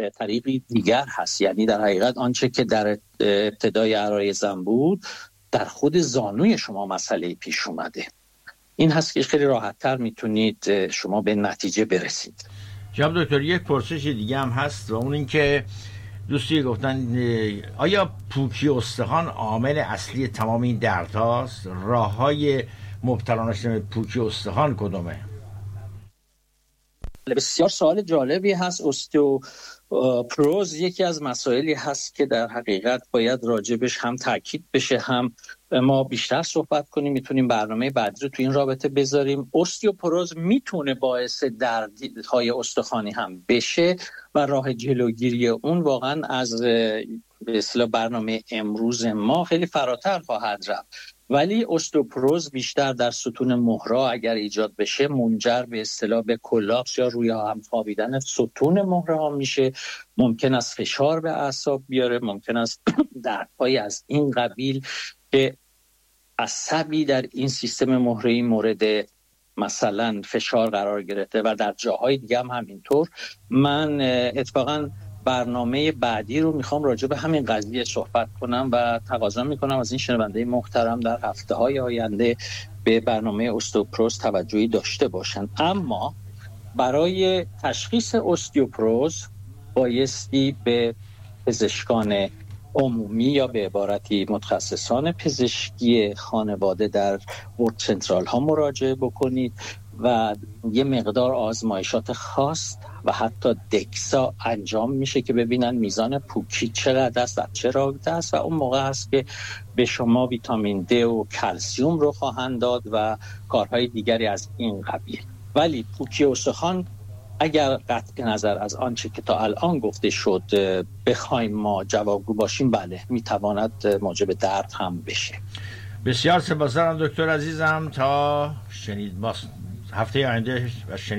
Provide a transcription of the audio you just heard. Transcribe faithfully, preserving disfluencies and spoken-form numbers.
طریقی دیگر هست. یعنی در حقیقت آنچه که در ابتدای عرایزم بود در خود زانوی شما مسئله پیش اومده. این هست که خیلی راحت‌تر میتونید شما به نتیجه برسید. جناب دکتر یک پرسش دیگه هم هست و اون این که دوستی گفتن آیا پوکی استخوان عامل اصلی تمام این دردهاست؟ راه‌های مبتلا نشدن پوکی استخوان کدومه؟ بسیار سوال جالبی هست. استئوپروز یکی از مسائلی هست که در حقیقت باید راجبش هم تاکید بشه، هم ما بیشتر صحبت کنیم. میتونیم برنامه بعدی رو تو این رابطه بذاریم. استئوپروز میتونه باعث دردهای استخوانی هم بشه و راه جلوگیری اون واقعا از به اصطلاح برنامه امروز ما خیلی فراتر خواهد رفت. ولی استئوپروز بیشتر در ستون مهره‌ها اگر ایجاد بشه منجر به اصطلاح به کلاپس یا روی هم خوابیدن ستون مهره‌ها میشه. ممکن است فشار به اعصاب بیاره، ممکن است دردهای از این قبیل که عصبی در این سیستم مهره‌ای مورد مثلا فشار قرار گرفته و در جاهای دیگه هم همینطور. من اتفاقا برنامه بعدی رو میخوام راجع به همین قضیه صحبت کنم و تقاضا میکنم از این شنونده محترم در هفته‌های آینده به برنامه استئوپروز توجهی داشته باشن. اما برای تشخیص استئوپروز بایستی به پزشکان عمومی یا به عبارتی متخصصان پزشکی خانواده در ورد سنترال ها مراجعه بکنید و یه مقدار آزمایشات خاص و حتی دکسا انجام میشه که ببینن میزان پوکی چقدر است و چه رابطه است و اون موقع هست که به شما ویتامین د و کلسیوم رو خواهند داد و کارهای دیگری از این قبیل. ولی پوکی استخوان اگر قطع نظر از آنچه که تا الان گفته شد بخوایم ما جوابگو باشیم، بله میتواند موجب درد هم بشه. بسیار سپاسگزارم دکتر عزیزم. تا شنید باز هفته آینده و شنید